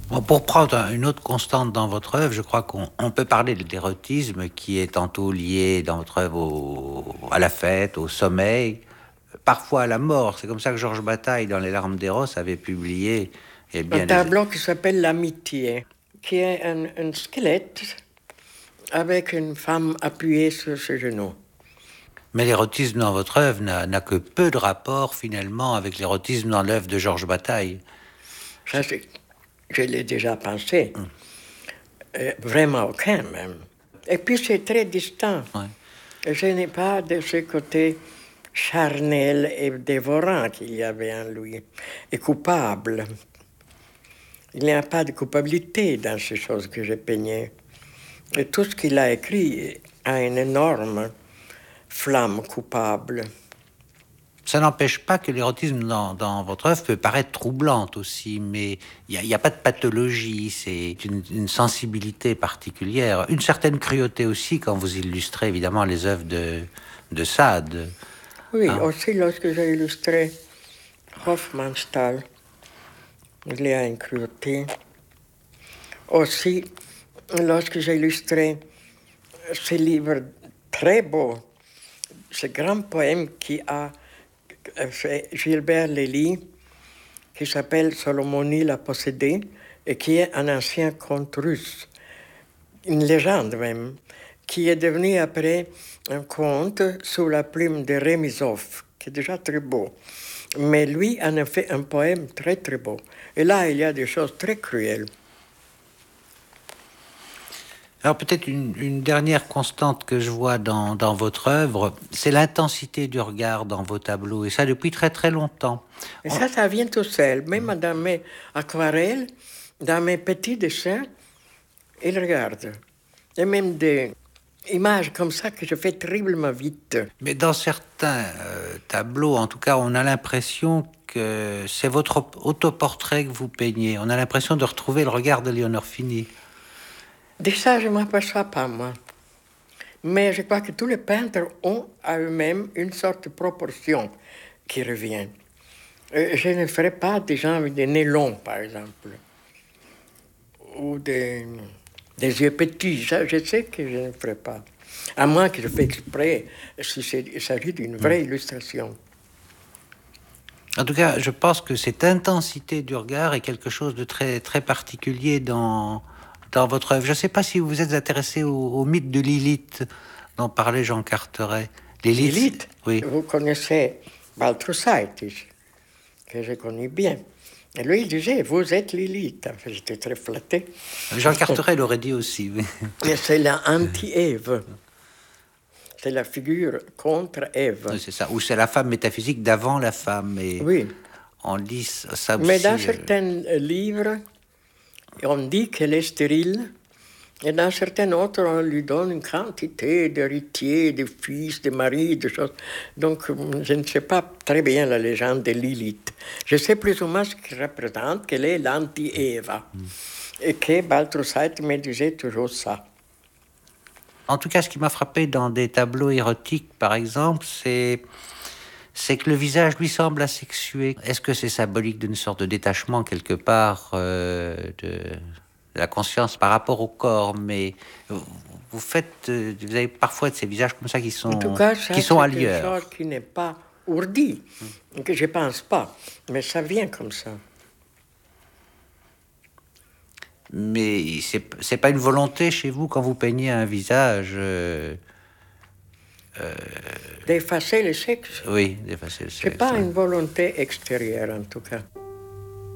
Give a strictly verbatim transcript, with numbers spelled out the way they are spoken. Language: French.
Bon, pour prendre une autre constante dans votre œuvre, je crois qu'on on peut parler de l'érotisme qui est tantôt lié dans votre œuvre au- à la fête, au sommeil, parfois à la mort. C'est comme ça que Georges Bataille, dans Les Larmes d'Eros, avait publié. Eh Un bien, les... tableau qui s'appelle L'amitié, qui est un, un squelette avec une femme appuyée sur ses genoux. Mais l'érotisme dans votre œuvre n'a, n'a que peu de rapport finalement avec l'érotisme dans l'œuvre de Georges Bataille. Ça, c'est, je l'ai déjà pensé. Hum. Euh, vraiment aucun même. Et puis c'est très distant. Ouais. Je n'ai pas de ce côté charnel et dévorant qu'il y avait en lui, et coupable. Il n'y a pas de culpabilité dans ces choses que j'ai peignées. Et tout ce qu'il a écrit a une énorme flamme coupable. Ça n'empêche pas que l'érotisme dans, dans votre œuvre peut paraître troublante aussi, mais il n'y a, a pas de pathologie, c'est une, une sensibilité particulière, une certaine cruauté aussi quand vous illustrez évidemment les œuvres de, de Sade. Oui, hein? Aussi lorsque j'ai illustré Hofmannsthal, il y a une cruauté. Aussi, lorsque j'ai illustré ce livre très beau, ce grand poème qui a fait Gilbert Lely, qui s'appelle Solomonie l'a possédé, et qui est un ancien conte russe, une légende même, qui est devenu après un conte sous la plume de Remizov, qui est déjà très beau. Mais lui en a fait un poème très très beau. Et là, il y a des choses très cruelles. Alors peut-être une, une dernière constante que je vois dans, dans votre œuvre, c'est l'intensité du regard dans vos tableaux, et ça depuis très très longtemps. Et ça, ça vient tout seul. Même dans mes aquarelles, dans mes petits dessins, il regarde. Et même des images comme ça que je fais terriblement vite. Mais dans certains euh, tableaux, en tout cas, on a l'impression que c'est votre autoportrait que vous peignez. On a l'impression de retrouver le regard de Léonore Fini. De ça, je ne m'aperçois pas, moi. Mais je crois que tous les peintres ont à eux-mêmes une sorte de proportion qui revient. Euh, je ne ferai pas des gens avec des nez longs, par exemple, ou des, des yeux petits. Ça, je sais que je ne ferai pas. À moins que je fasse exprès, s'il s'agit d'une vraie illustration. En tout cas, je pense que cette intensité du regard est quelque chose de très, très particulier dans, dans votre œuvre. Je ne sais pas si vous vous êtes intéressé au, au mythe de Lilith dont parlait Jean Carteret. Lilith, Lilith oui. Vous connaissez Baltrusaitis, que je connais bien. Et lui, il disait, vous êtes Lilith. Enfin, j'étais très flatté. Jean Carteret l'aurait dit aussi. Oui. C'est la anti-Ève. C'est la figure contre Ève. Oui, c'est ça. Ou c'est la femme métaphysique d'avant la femme. Et oui. On lit ça aussi. Mais dans certains euh... livres, on dit qu'elle est stérile. Et dans certains autres, on lui donne une quantité d'héritiers, de fils, de maris, de choses. Donc, je ne sais pas très bien la légende de Lilith. Je sais plus ou moins ce qu'elle représente, qu'elle est l'anti-Ève. Mm. Et que Balthusait me disait toujours ça. En tout cas, ce qui m'a frappé dans des tableaux érotiques, par exemple, c'est, c'est que le visage lui semble asexué. Est-ce que c'est symbolique d'une sorte de détachement quelque part euh, de la conscience par rapport au corps? Mais vous faites, vous avez parfois de ces visages comme ça qui sont, en tout cas, ça, qui sont c'est ailleurs. quelque chose qui n'est pas ourdi, hum. que je ne pense pas, mais ça vient comme ça. Mais c'est, c'est pas une volonté chez vous quand vous peignez un visage euh, euh... d'effacer le sexe. Oui, d'effacer le sexe. C'est pas ouais. une volonté extérieure en tout cas.